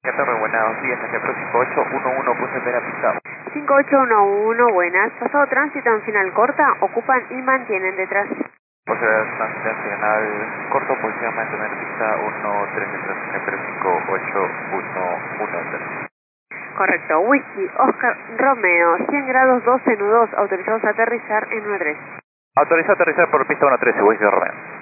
Torre, buenos días, hacia Pro 5811, punto de la pista. 5811, buenas. Pasado tránsito en final corta, ocupan y mantienen detrás. Por ser nacional corto, posición mantener pista 13 detrás, hacia Pro 5811. Correcto. Whisky, Oscar, Romeo, 100 grados 12 nudos, autorizados a aterrizar en 13. Autorizado a aterrizar por pista 13, Whisky Romeo.